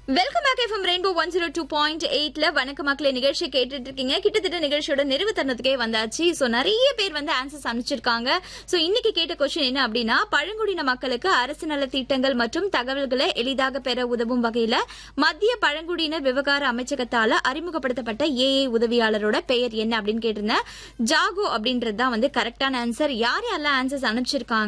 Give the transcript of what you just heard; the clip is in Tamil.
வெல்கம் பேக் எஃப்எம் ரெயின்போ 102.8ல வணக்க மக்களே நிகழ்ச்சி கேட்டுட்டு இருக்கீங்க. கிட்டத்தட்ட நிகழ்ச்சியோட நிறைவு தருணத்துக்கே வந்தாச்சு. சோ நிறைய பேர் ஆன்சர்ஸ் அனுப்பிச்சிருக்காங்க. சோ இன்னைக்கு கேட்ட கொஸ்டின் என்ன அப்படின்னா, பழங்குடியின மக்களுக்கு அரசு நல திட்டங்கள் மற்றும் தகவல்களை எளிதாக பெற உதவும் வகையில மத்திய பழங்குடியினர் விவகார அமைச்சகத்தால அறிமுகப்படுத்தப்பட்ட ஏஏ உதவியாளரோட பெயர் என்ன அப்படின்னு கேட்டிருந்தேன். ஜாகோ அப்படின்றதுதான் கரெக்டான ஆன்சர். யார் யாரெல்லாம் ஆன்சர்ஸ் அனுப்பிச்சிருக்காங்க